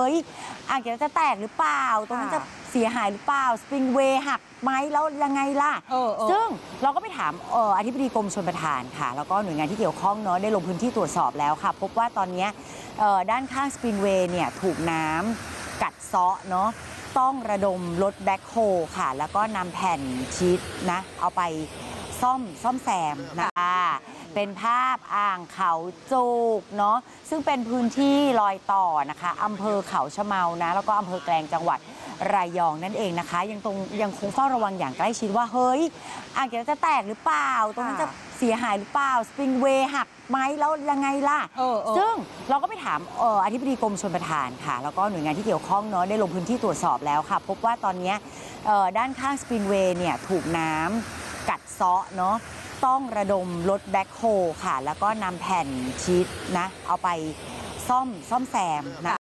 ยอ่างเก็บน้ำจะแตกหรือเปล่าตรงนั้นจะเสียหายหรือเปล่าสปริงเวย์หักไหมแล้วยังไงล่ะซึ่งเราก็ไปถามอธิบดีกรมชลประทานค่ะแล้วก็หน่วยงานที่เกี่ยวข้องเนาะได้ลงพื้นที่ตรวจสอบแล้วค่ะพบว่าตอนนี้ด้านข้างสปริงเวย์เนี่ยถูกน้ำกัดเซาะเนาะต้องระดมรถแบ็คโฮค่ะแล้วก็นำแผ่นชีทนะเอาไปซ่อมแซมนะคะเป็นภาพอ่างเขาจูกเนาะซึ่งเป็นพื้นที่รอยต่อนะคะอำเภอเขาชะเมานะแล้วก็อำเภอแกลงจังหวัดระยองนั่นเองนะคะยังคงเฝ้าระวังอย่างใกล้ชิดว่าเฮ้ยอ่างเก็บน้ำจะแตกหรือเปล่าตรงนั้นจะเสียหายหรือเปล่าสปริงเวย์หักไหมแล้วยังไงล่ะซึ่งเราก็ไปถามอธิบดีกรมชลประทานค่ะแล้วก็หน่วยงานที่เกี่ยวข้องเนาะได้ลงพื้นที่ตรวจสอบแล้วค่ะพบว่าตอนนี้ด้านข้างสปริงเวย์เนี่ยถูกน้ำกัดเซาะเนาะต้องระดมรถแบ็คโฮค่ะแล้วก็นำแผ่นชีทนะเอาไปซ่อมแซมนะ